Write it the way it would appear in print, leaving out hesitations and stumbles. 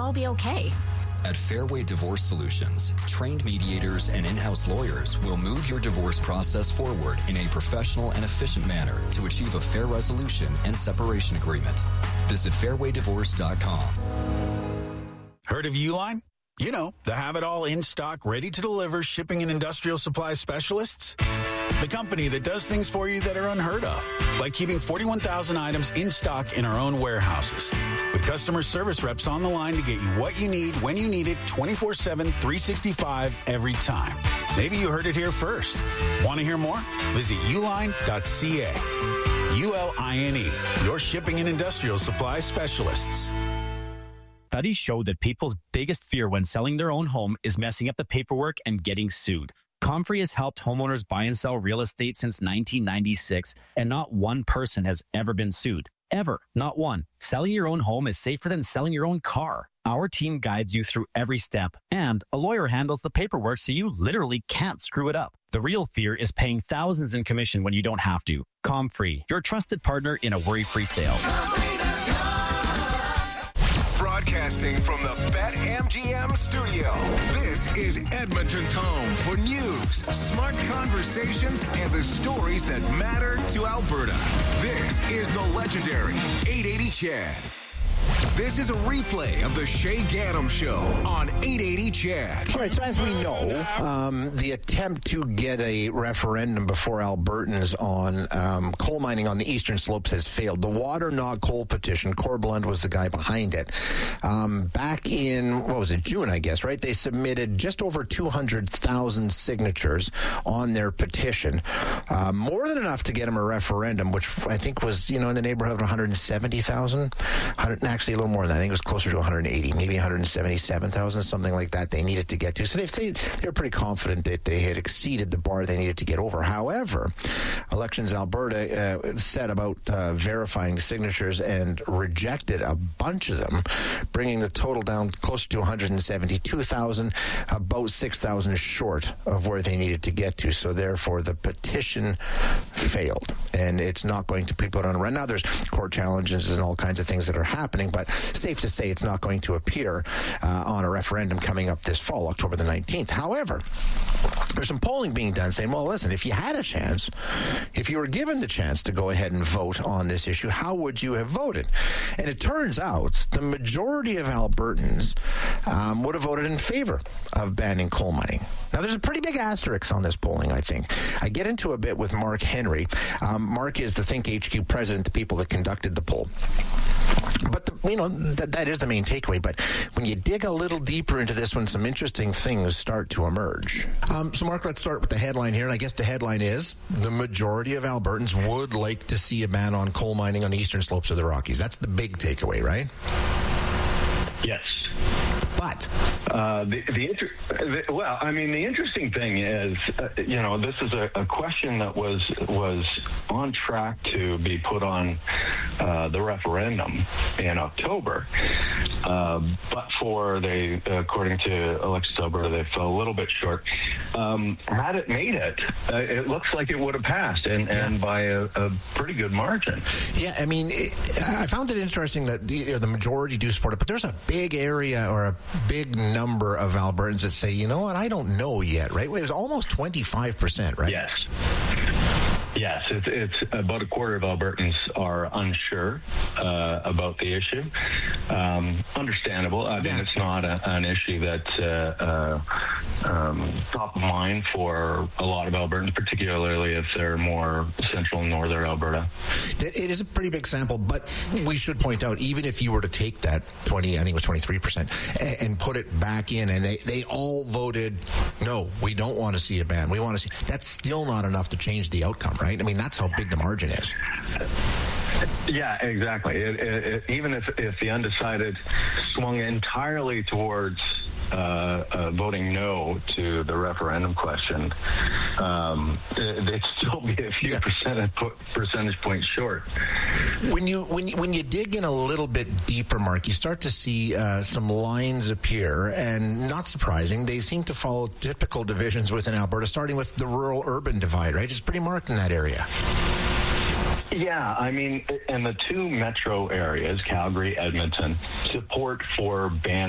all be okay. At Fairway Divorce Solutions, trained mediators and in-house lawyers will move your divorce process forward in a professional and efficient manner to achieve a fair resolution and separation agreement. Visit fairwaydivorce.com. Heard of Uline? You know, the have-it-all in-stock, ready-to-deliver shipping and industrial supply specialists. The company that does things for you that are unheard of, like keeping 41,000 items in stock in our own warehouses. With customer service reps on the line to get you what you need, when you need it, 24/7, 365, every time. Maybe you heard it here first. Want to hear more? Visit uline.ca. ULINE, your shipping and industrial supply specialists. Studies show that people's biggest fear when selling their own home is messing up the paperwork and getting sued. Comfrey has helped homeowners buy and sell real estate since 1996, and not one person has ever been sued. Ever. Not one. Selling your own home is safer than selling your own car. Our team guides you through every step, and a lawyer handles the paperwork so you literally can't screw it up. The real fear is paying thousands in commission when you don't have to. Comfrey, your trusted partner in a worry-free sale. Broadcasting from the BetMGM studio, this is Edmonton's home for news, smart conversations, and the stories that matter to Alberta. This is the legendary 880 Chad. This is a replay of the Shay Gaddam Show on 880 Chad. All right, so as we know, the attempt to get a referendum before Albertans on coal mining on the eastern slopes has failed. The Water Not Coal petition, Corblund was the guy behind it. Back in, June, I guess, right? They submitted just over 200,000 signatures on their petition. More than enough to get them a referendum, which I think was, in the neighborhood of 170,000. Actually, a little more than that. I think it was closer to 180, maybe 177,000, something like that they needed to get to. So they were pretty confident that they had exceeded the bar they needed to get over. However, Elections Alberta set about verifying the signatures and rejected a bunch of them, bringing the total down closer to 172,000, about 6,000 short of where they needed to get to. So therefore, the petition failed, and it's not going to be put on a run. Now, there's court challenges and all kinds of things that are happening, but safe to say it's not going to appear on a referendum coming up this fall, October the 19th. However, there's some polling being done saying, well, listen, if you had a chance, if you were given the chance to go ahead and vote on this issue, how would you have voted? And it turns out the majority of Albertans would have voted in favor of banning coal mining. Now, there's a pretty big asterisk on this polling, I think. I get into a bit with Mark Henry. Mark is the Think HQ president, the people that conducted the poll. But, that is the main takeaway. But when you dig a little deeper into this one, some interesting things start to emerge. So, Mark, let's start with the headline here. And I guess the headline is the majority of Albertans would like to see a ban on coal mining on the eastern slopes of the Rockies. That's the big takeaway, right? Yes. But the interesting thing is, this is a question that was on track to be put on the referendum in October, but according to Elections Alberta, they fell a little bit short. Had it made it, it looks like it would have passed, and by a pretty good margin. Yeah, I found it interesting that the majority do support it, but there's a big area or a big number of Albertans that say, you know what, I don't know yet, right? It was almost 25%, right? Yes. Yes, it's about a quarter of Albertans are unsure about the issue. Understandable. I mean, it's not an issue that's top of mind for a lot of Albertans, particularly if they're more central and northern Alberta. It is a pretty big sample, but we should point out, even if you were to take that 23%, and put it back in, and they all voted, no, we don't want to see a ban. We want to see, that's still not enough to change the outcome, right? I mean, that's how big the margin is. Yeah, exactly. Even if the undecided swung entirely towards voting no to the referendum question, they'd still be a few percentage points short. When you dig in a little bit deeper, Mark, you start to see some lines appear, and not surprising, they seem to follow typical divisions within Alberta, starting with the rural-urban divide, right? It's pretty marked in that area. Yeah, in the two metro areas, Calgary, Edmonton, support for banning